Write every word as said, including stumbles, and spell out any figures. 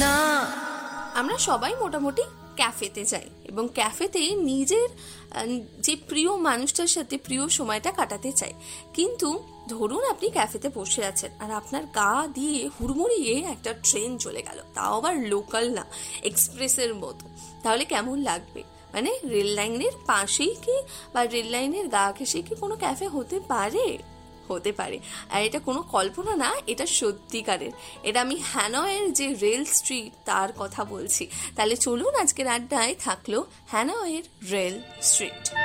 না। আমরা সবাই মোটামুটি ক্যাফেতে যাই এবং ক্যাফেতে নিজের যে প্রিয় মানুষটার সাথে প্রিয় সময়টা কাটাতে চাই। কিন্তু ধরুন আপনি ক্যাফেতে বসে আছেন আর আপনার গা দিয়ে হুড়মুড়িয়ে একটা ট্রেন চলে গেল, তাও আবার লোকাল না, এক্সপ্রেসের মতো, তাহলে কেমন লাগবে? মানে রেল লাইনের পাশেই কি বা রেল লাইনের গা ঘেঁষে কি কোনো ক্যাফে হতে পারে? হতে পারে। আর এটা কোনো কল্পনা না, এটা সত্যিকারের। এটা আমি হ্যানয়ের যে রেল স্ট্রিট তার কথা বলছি। তাহলে চলুন আজকের আড্ডায় থাকলো হ্যানয়ের রেল স্ট্রিট।